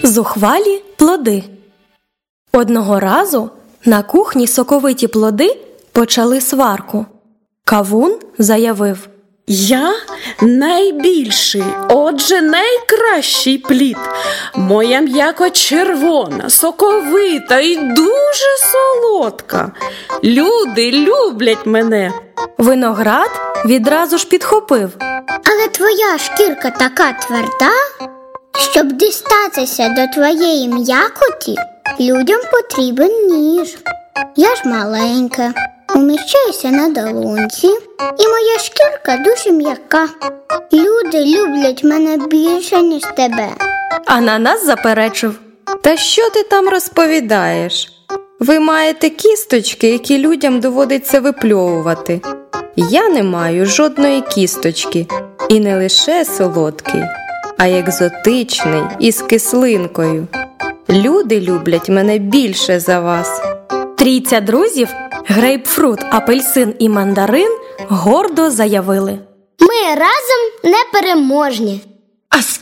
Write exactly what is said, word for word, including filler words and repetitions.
Зухвалі плоди. Одного разу на кухні соковиті плоди почали сварку. Кавун заявив: «Я найбільший, отже найкращий плід. Моя м'яко червона, соковита і дуже солодка. Люди люблять мене». Виноград відразу ж підхопив: «Але твоя шкірка така тверда, щоб дістатися до твоєї м'якоті, людям потрібен ніж. Я ж маленька, уміщаюся на долонці, і моя шкірка дуже м'яка. Люди люблять мене більше, ніж тебе». Ананас заперечив: «Та що ти там розповідаєш? Ви маєте кісточки, які людям доводиться випльовувати. Я не маю жодної кісточки, і не лише солодкий, а екзотичний, із кислинкою. Люди люблять мене більше за вас». Трійця друзів – грейпфрут, апельсин і мандарин – гордо заявили: «Ми разом непереможні». А